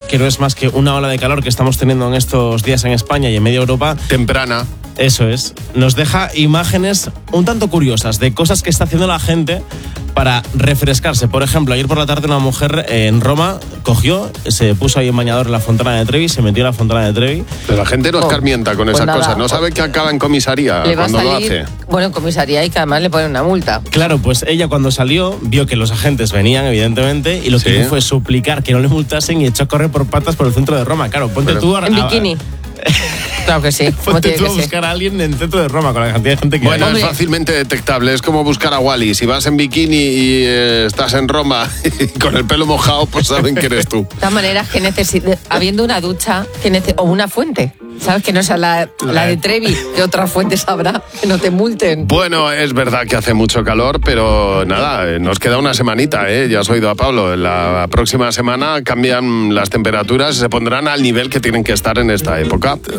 que no es más que una ola de calor que estamos teniendo en estos días en España y en media Europa. Temprana. Eso es. Nos deja imágenes un tanto curiosas de cosas que está haciendo la gente para refrescarse. Por ejemplo, ayer por la tarde una mujer en Roma cogió, se puso ahí en bañador en la Fontana de Trevi, se metió en la Fontana de Trevi. Pero la gente no escarmienta con esas cosas. No sabe que acaba en comisaría cuando lo hace. Bueno, en comisaría y que además le ponen una multa. Claro, pues ella cuando salió vio que los agentes venían, evidentemente, y lo que hizo fue suplicar que no le multasen y echó a correr por patas por el centro de Roma. Claro, ponte tú en bikini. Claro que sí. Ponte tú a buscar a alguien en el centro de Roma con la cantidad de gente que Bueno, hay. es fácilmente detectable. Es como buscar a Wally. Si vas en bikini y estás en Roma y con el pelo mojado, pues saben que eres tú. De todas maneras, que habiendo una ducha o una fuente, ¿sabes? Que no sea la de Trevi, que otras fuentes habrá, que no te multen. Bueno, es verdad que hace mucho calor, pero nada, nos queda una semanita, ¿eh? Ya has oído a Pablo. La próxima semana cambian las temperaturas y se pondrán al nivel que tienen que estar en esta época.